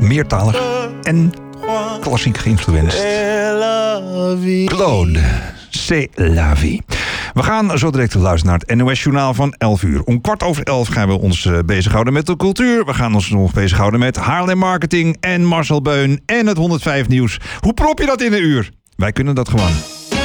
meertalig en klassiek geïnfluenced. Claude, c'est la vie. We gaan zo direct luisteren naar het NOS-journaal van 11 uur. Om 11:15 gaan we ons bezighouden met de cultuur. We gaan ons nog bezighouden met Haarlem Marketing en Marcel Beun en het 105 nieuws. Hoe prop je dat in een uur? Wij kunnen dat gewoon.